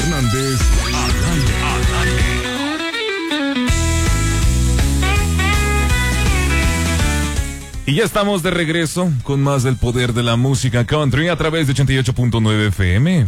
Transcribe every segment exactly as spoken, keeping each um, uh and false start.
Fernández, al aire. Al aire. Y ya estamos de regreso con más del poder de la música country a través de ochenta y ocho punto nueve F M.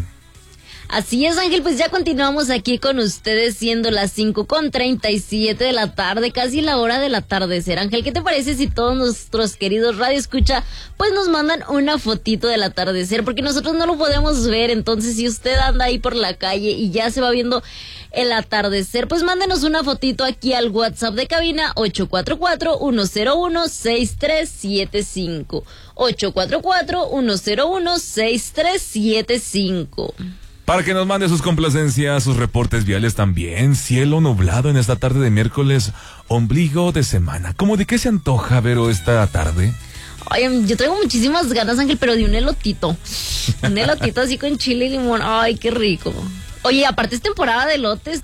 Así es, Ángel, pues ya continuamos aquí con ustedes siendo las cinco con treinta y siete de la tarde, casi la hora del atardecer. Ángel, ¿qué te parece si todos nuestros queridos Radio Escucha pues nos mandan una fotito del atardecer? Porque nosotros no lo podemos ver, entonces si usted anda ahí por la calle y ya se va viendo el atardecer, pues mándenos una fotito aquí al WhatsApp de cabina ocho cuatro cuatro, uno cero uno, seis tres siete cinco. ocho cuatro cuatro, uno cero uno, seis tres siete cinco. Para que nos mande sus complacencias, sus reportes viales también. Cielo nublado en esta tarde de miércoles, ombligo de semana. ¿Cómo de qué se antoja, Vero, esta tarde? Oye, yo traigo muchísimas ganas, Ángel, pero de un elotito. Un elotito así con chile y limón. Ay, qué rico. Oye, aparte es temporada de elotes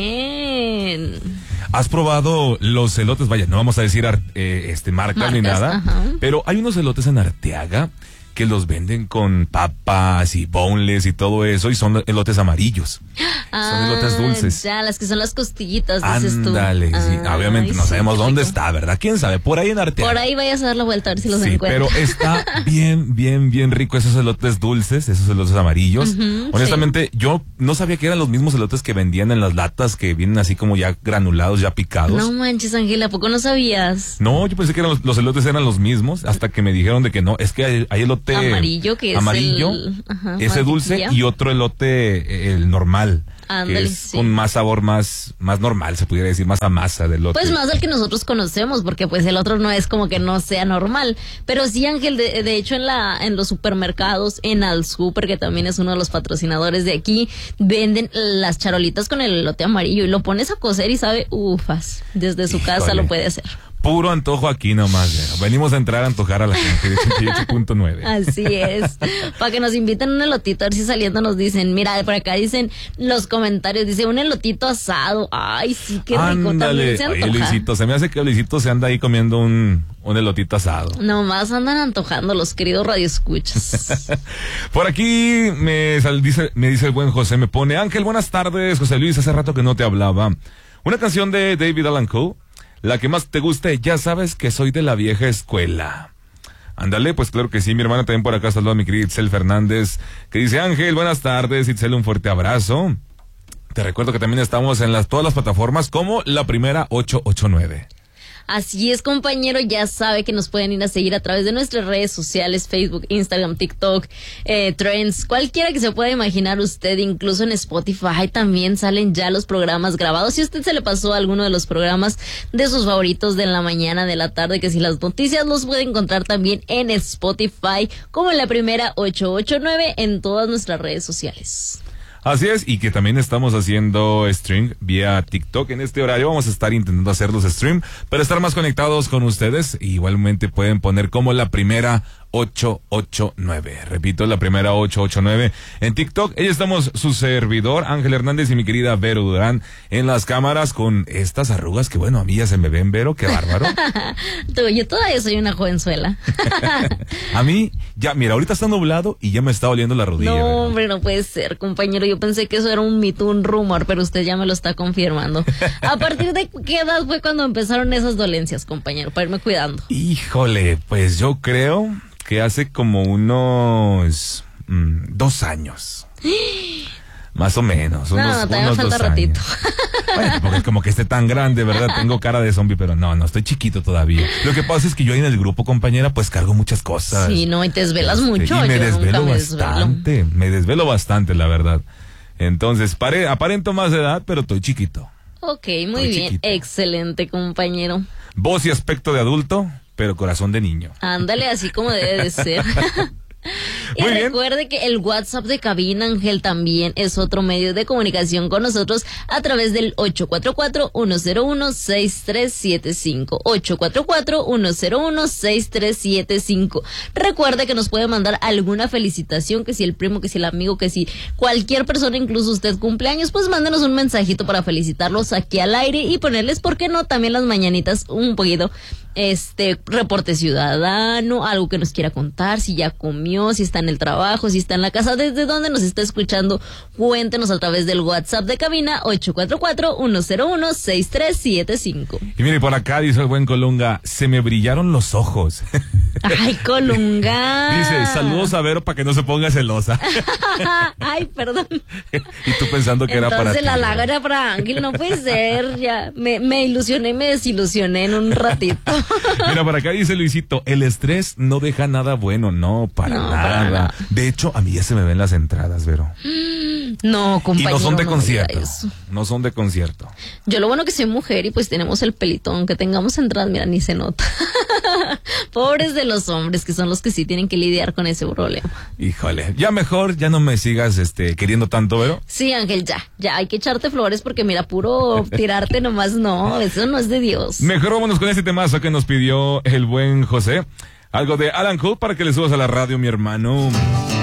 también. ¿Has probado los elotes? Vaya, no vamos a decir eh, este marcas, marcas ni nada. Ajá. Pero hay unos elotes en Arteaga que los venden con papas y boneless y todo eso, y son elotes amarillos. Ah, son elotes dulces. Ya, las que son las costillitas, dices tú. Ándale, sí. Ah, obviamente no sí, sabemos dónde rico. Está, ¿verdad? ¿Quién sabe? Por ahí en Arteaga. Por ahí vayas a dar la vuelta a ver si los sí, encuentras. Pero está bien, bien, bien rico esos elotes dulces, esos elotes amarillos. Uh-huh, honestamente, sí. Yo no sabía que eran los mismos elotes que vendían en las latas, que vienen así como ya granulados, ya picados. No manches, Ángela, ¿a poco no sabías? No, yo pensé que eran los, los elotes eran los mismos, hasta que me dijeron de que no, es que hay, hay elote amarillo, que es amarillo, el, ajá, ese dulce, y otro elote, el normal. Ándale, que es sí. Con más sabor, más más normal, se pudiera decir, más a masa del elote. Pues más del que nosotros conocemos, porque pues el otro no es como que no sea normal. Pero sí, Ángel, de, de hecho en la en los supermercados, en Al Super, que también es uno de los patrocinadores de aquí, venden las charolitas con el elote amarillo y lo pones a cocer y sabe ufas. Desde su Híjole. Casa lo puede hacer. Puro antojo aquí nomás, Vero. Venimos a entrar a antojar a la gente de ochenta y ocho punto nueve. Así es. Para que nos inviten un elotito, a ver si saliendo nos dicen, mira, por acá dicen los comentarios, dice un elotito asado. Ay, sí, qué rico. Ándale. También se antoja. Oye, Luisito, se me hace que Luisito se anda ahí comiendo un, un elotito asado. Nomás andan antojando los queridos radioescuchas. Por aquí me, sal, dice, me dice el buen José, me pone, Ángel, buenas tardes, José Luis, hace rato que no te hablaba. Una canción de David Allan Coe. La que más te guste, ya sabes que soy de la vieja escuela. Ándale, pues claro que sí, mi hermana también por acá saluda a mi querida Itzel Fernández, que dice, Ángel, buenas tardes, Itzel, un fuerte abrazo. Te recuerdo que también estamos en las todas las plataformas como La Primera ocho ocho nueve. Así es, compañero, ya sabe que nos pueden ir a seguir a través de nuestras redes sociales, Facebook, Instagram, TikTok, eh, Trends, cualquiera que se pueda imaginar usted, incluso en Spotify también salen ya los programas grabados. Si a usted se le pasó alguno de los programas de sus favoritos de la mañana, de la tarde, que si las noticias los puede encontrar también en Spotify, como en La Primera ocho ocho nueve en todas nuestras redes sociales. Así es, y que también estamos haciendo stream vía TikTok. En este horario vamos a estar intentando hacer los stream para estar más conectados con ustedes. Igualmente pueden poner como La Primera ocho ocho nueve. Repito, La Primera ocho ocho nueve en TikTok. Ahí estamos su servidor, Ángel Hernández, y mi querida Vero Durán en las cámaras con estas arrugas que, bueno, a mí ya se me ven, Vero, qué bárbaro. Tú, yo todavía soy una jovenzuela. A mí, ya, mira, ahorita está nublado y ya me está oliendo la rodilla. No, Vero. hombre, no puede ser, compañero. Yo pensé que eso era un mito, un rumor, pero usted ya me lo está confirmando. ¿A partir de qué edad fue cuando empezaron esas dolencias, compañero, para irme cuidando? Híjole, pues yo creo que hace como unos mmm, dos años. Más o menos. Unos, no, todavía unos me falta dos ratito. Bueno, porque es como que esté tan grande, ¿verdad? Tengo cara de zombie, pero no, no, estoy chiquito todavía. Lo que pasa es que yo ahí en el grupo, compañera, pues cargo muchas cosas. Sí, no, y te desvelas este, mucho. Y me yo desvelo me bastante, desvelo. me desvelo bastante, la verdad. Entonces, pare, aparento más de edad, pero estoy chiquito. Ok, muy estoy bien. chiquito. Excelente, compañero. Voz y aspecto de adulto, pero corazón de niño. Ándale, así como debe de ser. Y Muy bien. recuerde que el WhatsApp de Cabina, Ángel, también es otro medio de comunicación con nosotros a través del ocho cuatro cuatro, uno cero uno, seis tres siete cinco. ocho cuatro cuatro, uno cero uno, seis tres siete cinco. Recuerde que nos puede mandar alguna felicitación, que si el primo, que si el amigo, que si cualquier persona, incluso usted cumpleaños, pues mándenos un mensajito para felicitarlos aquí al aire y ponerles, ¿por qué no?, también las mañanitas un poquito este reporte ciudadano, algo que nos quiera contar, si ya comió, si está en el trabajo, si está en la casa, desde dónde nos está escuchando, cuéntenos a través del WhatsApp de cabina ocho cuatro cuatro, uno cero uno, seis tres siete cinco. Y mire, por acá dice el buen Colunga, se me brillaron los ojos. Ay, Colunga. Dice, saludos a Vero para que no se ponga celosa. Ay, perdón. Y tú pensando que Entonces, era para ti. Entonces la laga era para Ángel, no puede ser, ya. Me, me ilusioné y me desilusioné en un ratito. Mira, por acá dice Luisito, el estrés no deja nada bueno, no, para, No, nada. para nada. De hecho, a mí ya se me ven las entradas, Vero. No, compañero. Y no son de no me concierto. diga eso. No son de concierto. Yo lo bueno que soy mujer y pues tenemos el pelito, aunque tengamos entradas, mira, ni se nota. Pobres de los hombres, que son los que sí tienen que lidiar con ese problema. Híjole, ya mejor, ya no me sigas este queriendo tanto, Vero. Sí, Ángel, ya, ya hay que echarte flores porque mira, puro tirarte nomás no, eso no es de Dios. Mejor vámonos con este temazo que nos pidió el buen José. Algo de Alan Cole para que le subas a la radio, mi hermano.